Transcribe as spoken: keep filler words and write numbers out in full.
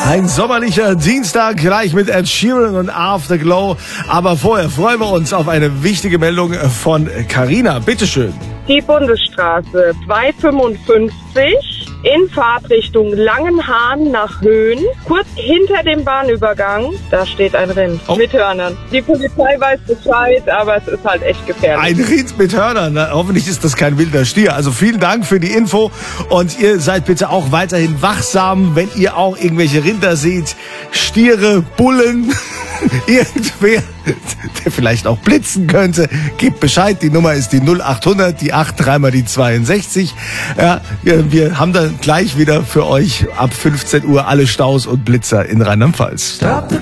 Ein sommerlicher Dienstag gleich mit Ed Sheeran und Afterglow. Aber vorher freuen wir uns auf eine wichtige Meldung von Carina. Bitteschön. Die Bundesstraße zweihundertfünfundfünfzig in Fahrtrichtung Langenhahn nach Höhen. Kurz hinter dem Bahnübergang, da steht ein Rind oh. mit Hörnern. Die Polizei weiß Bescheid, aber es ist halt echt gefährlich. Ein Rind mit Hörnern. Na, hoffentlich ist das kein wilder Stier. Also vielen Dank für die Info. Und ihr seid bitte auch weiterhin wachsam, wenn ihr auch irgendwelche Rinder seht. Stiere, Bullen, irgendwer, der vielleicht auch blitzen könnte. Gebt Bescheid. Die Nummer ist die null achthundert, die acht, dreimal die zweiundsechzig. Ja, wir haben dann gleich wieder für euch ab fünfzehn Uhr alle Staus und Blitzer in Rheinland-Pfalz.